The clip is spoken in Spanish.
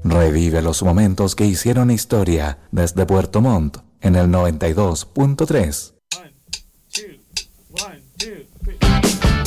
Revive los momentos que hicieron historia desde Puerto Montt en el 92.3.